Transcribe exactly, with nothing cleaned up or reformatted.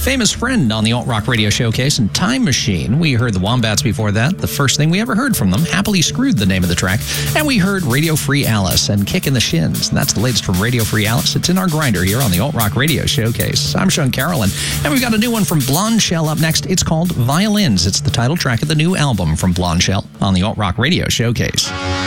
Famous Friend on the Alt Rock Radio Showcase, and Time Machine. We heard the Wombats before that. The first thing we ever heard from them, Happily Screwed, the name of the track. And we heard Radio Free Alice and Kick in the Shins. And that's the latest from Radio Free Alice. It's in our grinder here on the Alt Rock Radio Showcase. I'm Sean Carolyn, and we've got a new one from Blonde Shell up next. It's called Violins. It's the title track of the new album from Blonde Shell on the Alt Rock Radio Showcase.